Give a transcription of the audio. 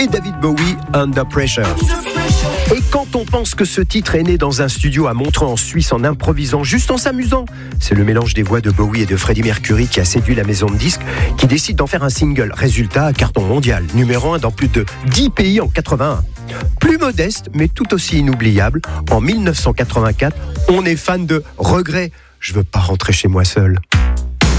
David Bowie, Under Pressure. Et quand on pense que ce titre est né dans un studio à Montreux en Suisse en improvisant, juste en s'amusant, c'est le mélange des voix de Bowie et de Freddie Mercury qui a séduit la maison de disques qui décide d'en faire un single. Résultat, carton mondial, numéro 1 dans plus de 10 pays en 81. Plus modeste, mais tout aussi inoubliable, en 1984, on est fan de Regret. Je veux pas rentrer chez moi seul.